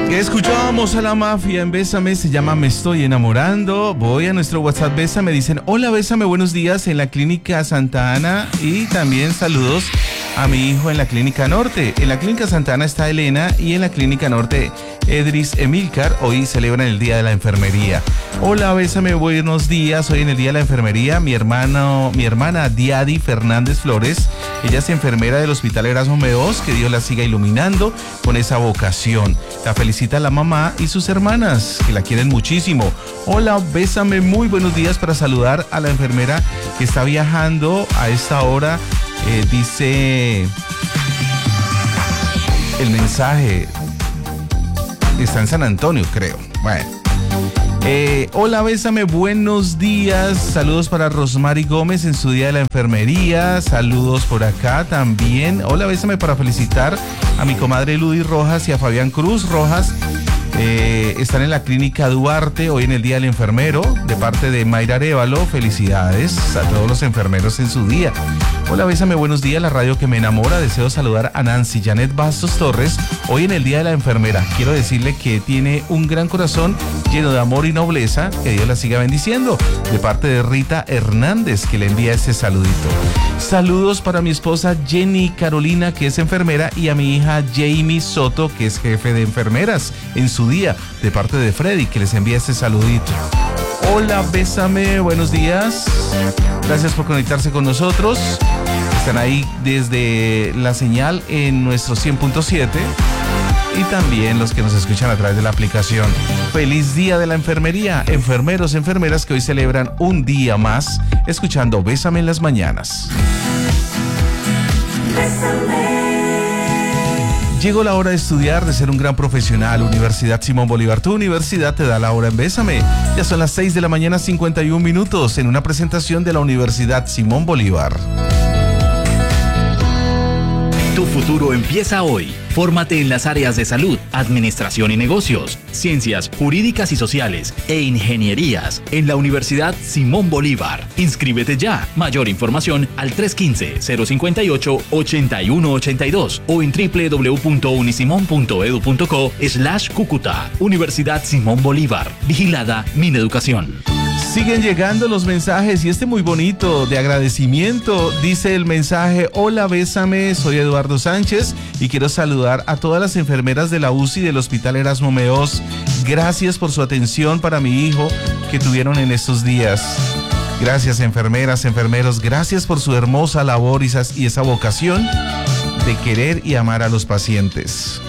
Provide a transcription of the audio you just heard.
Escuchábamos a La Mafia en Bésame, se llama Me Estoy Enamorando. Voy a nuestro WhatsApp Bésame, dicen: hola Bésame, buenos días en la Clínica Santa Ana, y también saludos a mi hijo en la Clínica Norte. En la Clínica Santa Ana está Elena y en la Clínica Norte Edris Emilcar. Hoy celebran el Día de la Enfermería. Hola Bésame, buenos días. Hoy en el Día de la Enfermería, mi hermana Diadi Fernández Flores, ella es enfermera del Hospital Erasmo Meos, que Dios la siga iluminando con esa vocación. La felicita la mamá y sus hermanas, que la quieren muchísimo. Hola Bésame, muy buenos días, para saludar a la enfermera que está viajando a esta hora. Dice el mensaje, está en San Antonio, creo. Bueno. Hola Bésame, buenos días. Saludos para Rosmary Gómez en su Día de la Enfermería. Saludos por acá también. Hola Bésame, para felicitar a mi comadre Ludy Rojas y a Fabián Cruz Rojas. Están en la Clínica Duarte hoy en el Día del Enfermero, de parte de Mayra Arévalo. Felicidades a todos los enfermeros en su día. Hola Bésame, buenos días, la radio que me enamora. Deseo saludar a Nancy Janet Bastos Torres hoy en el Día de la Enfermera. Quiero decirle que tiene un gran corazón lleno de amor y nobleza. Que Dios la siga bendiciendo. De parte de Rita Hernández, que le envía ese saludito. Saludos para mi esposa Jenny Carolina, que es enfermera, y a mi hija Jamie Soto, que es jefe de enfermeras en su día, de parte de Freddy, que les envía ese saludito. Hola Bésame, buenos días. Gracias por conectarse con nosotros. Están ahí desde la señal en nuestro 100.7 y también los que nos escuchan a través de la aplicación. Feliz Día de la Enfermería, enfermeros, enfermeras que hoy celebran un día más escuchando Bésame en las mañanas. Bésame. Llegó la hora de estudiar, de ser un gran profesional. Universidad Simón Bolívar, tu universidad te da la hora en Bésame. Ya son las 6 de la mañana, 51 minutos, en una presentación de la Universidad Simón Bolívar. Tu futuro empieza hoy. Fórmate en las áreas de salud, administración y negocios, ciencias jurídicas y sociales e ingenierías en la Universidad Simón Bolívar. Inscríbete ya. Mayor información al 315-058-8182 o en www.unisimon.edu.co/Cúcuta. Universidad Simón Bolívar. Vigilada Mineducación. Siguen llegando los mensajes y este muy bonito de agradecimiento. Dice el mensaje: hola Bésame, soy Eduardo Sánchez y quiero saludar a todas las enfermeras de la UCI del Hospital Erasmo Meos. Gracias por su atención para mi hijo que tuvieron en estos días. Gracias enfermeras, enfermeros, gracias por su hermosa labor y esa vocación de querer y amar a los pacientes.